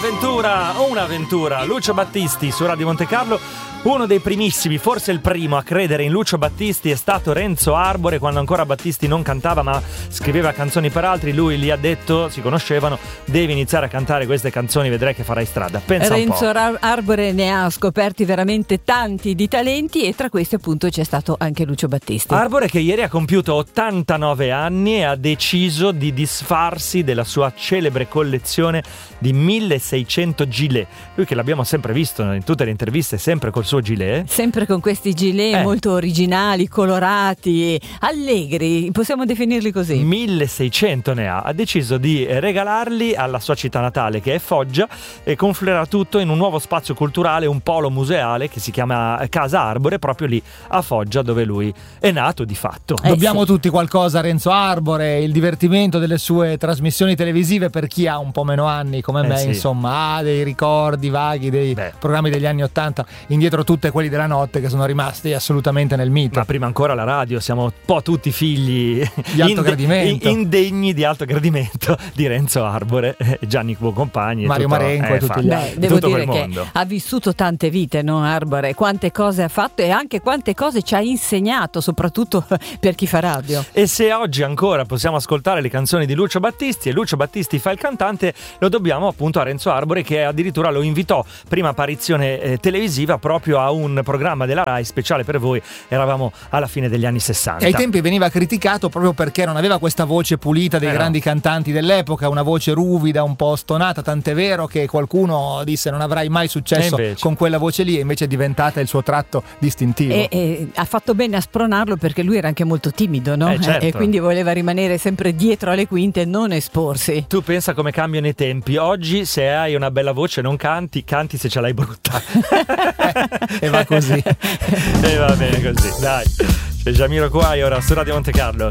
Un'avventura. Lucio Battisti su Radio Monte Carlo. Uno dei primissimi, forse il primo a credere in Lucio Battisti è stato Renzo Arbore, quando ancora Battisti non cantava ma scriveva canzoni per altri. Lui gli ha detto, si conoscevano, devi iniziare a cantare queste canzoni, vedrai che farai strada. Pensa Renzo un po'. Arbore ne ha scoperti veramente tanti di talenti e tra questi appunto c'è stato anche Lucio Battisti. Arbore che ieri ha compiuto 89 anni e ha deciso di disfarsi della sua celebre collezione di 1600 gilet. Lui che l'abbiamo sempre visto in tutte le interviste, sempre col suo gilet. Sempre con questi gilet molto originali, colorati, allegri, possiamo definirli così. 1600 ne ha deciso di regalarli alla sua città natale che è Foggia e confluirà tutto in un nuovo spazio culturale, un polo museale che si chiama Casa Arbore, proprio lì a Foggia dove lui è nato di fatto. Dobbiamo tutti qualcosa a Renzo Arbore, il divertimento delle sue trasmissioni televisive per chi ha un po' meno anni come me, insomma, ha dei ricordi vaghi dei programmi degli anni '80, indietro tutte quelli della notte che sono rimasti assolutamente nel mito. Ma prima ancora la radio, siamo un po' tutti figli di alto gradimento, indegni di alto gradimento di Renzo Arbore, Gianni Buoncompagni, Mario Marenco e tutti gli altri. Devo dire che ha vissuto tante vite, no, Arbore? Quante cose ha fatto e anche quante cose ci ha insegnato, soprattutto per chi fa radio. E se oggi ancora possiamo ascoltare le canzoni di Lucio Battisti e Lucio Battisti fa il cantante, lo dobbiamo appunto a Renzo Arbore, che addirittura lo invitò, prima apparizione televisiva, proprio a un programma della Rai speciale per voi. Eravamo alla fine degli anni 60 e ai tempi veniva criticato proprio perché non aveva questa voce pulita dei grandi cantanti dell'epoca, una voce ruvida, un po' stonata, tant'è vero che qualcuno disse non avrai mai successo con quella voce lì, e invece è diventata il suo tratto distintivo. E ha fatto bene a spronarlo, perché lui era anche molto timido, no? Certo. E quindi voleva rimanere sempre dietro alle quinte e non esporsi. Tu pensa come cambiano i tempi. Oggi se hai una bella voce non canti se ce l'hai brutta. E va così. E va bene così, dai. C'è Jamiroquai ora su Radio Monte Carlo.